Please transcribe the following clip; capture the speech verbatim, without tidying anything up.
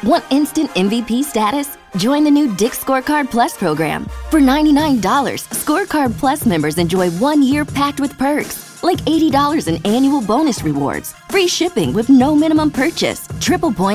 Want instant M V P status? Join the new Dick's Scorecard Plus program. For ninety-nine dollars, Scorecard Plus members enjoy one year packed with perks, like eighty dollars in annual bonus rewards, free shipping with no minimum purchase, triple points